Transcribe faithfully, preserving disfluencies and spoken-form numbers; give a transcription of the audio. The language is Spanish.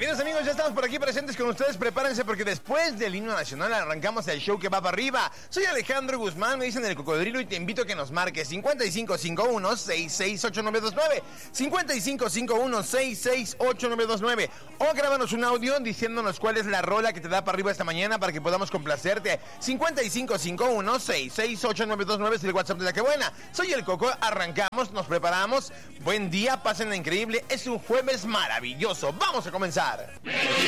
Queridos amigos, ya estamos por aquí presentes con ustedes. Prepárense porque después del himno nacional arrancamos el show que va para arriba. Soy Alejandro Guzmán, me dicen el cocodrilo y te invito a que nos marques cincuenta y cinco cincuenta y uno sesenta y seis ochenta y nueve veintinueve, cincuenta y cinco cincuenta y uno sesenta y seis ochenta y nueve veintinueve, o grábanos un audio diciéndonos cuál es la rola que te da para arriba esta mañana para que podamos complacerte. cincuenta y cinco cincuenta y uno sesenta y seis ochenta y nueve veintinueve es el WhatsApp de La Que Buena. Soy el Coco, arrancamos, nos preparamos. Buen día, pásenla increíble. Es un jueves maravilloso. Vamos a comenzar.